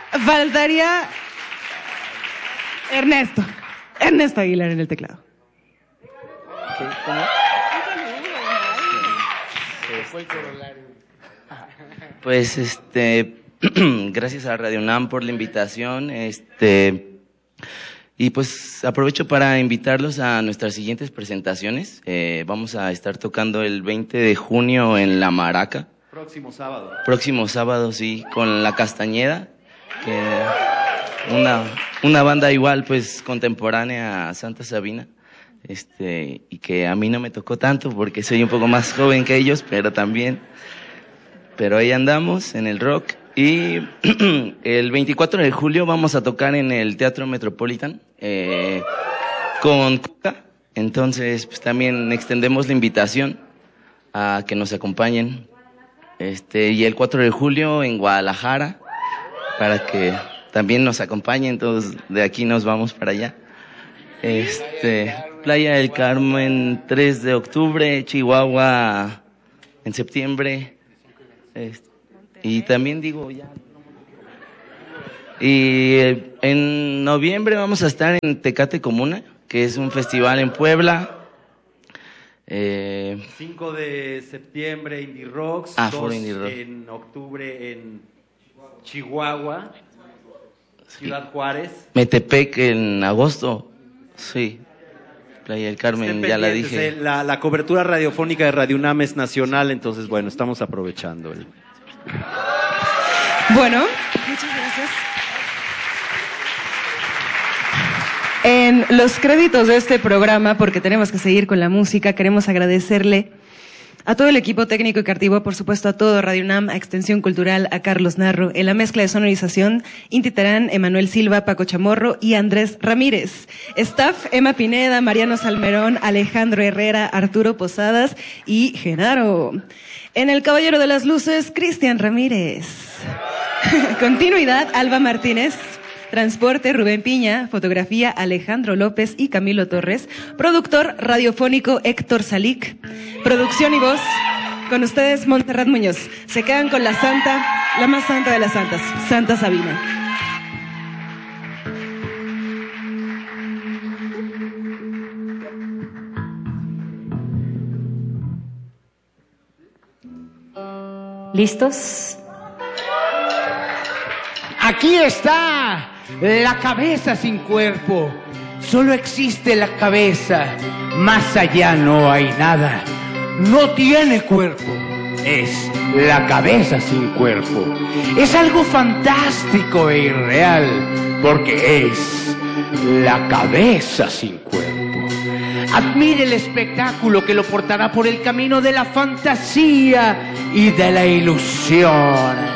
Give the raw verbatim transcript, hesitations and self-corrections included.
faltaría Ernesto. Ernesto Aguilar en el teclado. Sí, ¿cómo? Pues este, gracias a Radio UNAM por la invitación, este, y pues aprovecho para invitarlos a nuestras siguientes presentaciones. Eh, vamos a estar tocando el veinte de junio en La Maraca. Próximo sábado. Próximo sábado, sí, con La Castañeda, que una, una banda igual, pues, contemporánea a Santa Sabina. Este, y que a mí no me tocó tanto porque soy un poco más joven que ellos, pero también, pero ahí andamos en el rock. Y el veinticuatro de julio vamos a tocar en el Teatro Metropolitan, eh, con Cuca. Entonces, pues también extendemos la invitación a que nos acompañen. Este, y el cuatro de julio en Guadalajara, para que también nos acompañen, todos de aquí nos vamos para allá. Este, Playa del Carmen, tres de octubre, Chihuahua en septiembre, este, y también digo ya. Y eh, en noviembre vamos a estar en Tecate Comuna, que es un festival en Puebla. Eh, cinco de septiembre Indie Rocks, ah, dos Indie Rock. En octubre en Chihuahua, Ciudad sí. Juárez. Metepec en agosto, sí. Playa del Carmen, Estén ya la pendientes, dije. Eh, la, la cobertura radiofónica de Radio UNAM es nacional, entonces bueno, estamos aprovechando. El... Bueno, muchas gracias. En los créditos de este programa, porque tenemos que seguir con la música, queremos agradecerle a todo el equipo técnico y creativo, por supuesto a todo Radio UNAM, a Extensión Cultural, a Carlos Narro, en la mezcla de sonorización, Inti Terán, Emanuel Silva, Paco Chamorro y Andrés Ramírez. Staff, Emma Pineda, Mariano Salmerón, Alejandro Herrera, Arturo Posadas y Genaro. En el Caballero de las Luces, Cristian Ramírez. Continuidad, Alba Martínez. Transporte, Rubén Piña. Fotografía, Alejandro López y Camilo Torres. Productor radiofónico, Héctor Salic. Producción y voz, con ustedes, Montserrat Muñoz. Se quedan con la santa, la más santa de las santas, Santa Sabina. ¿Listos? Aquí está la cabeza sin cuerpo. Solo existe la cabeza. Más allá no hay nada. No tiene cuerpo. Es la cabeza sin cuerpo. Es algo fantástico e irreal, porque es la cabeza sin cuerpo. Admire el espectáculo que lo portará por el camino de la fantasía y de la ilusión.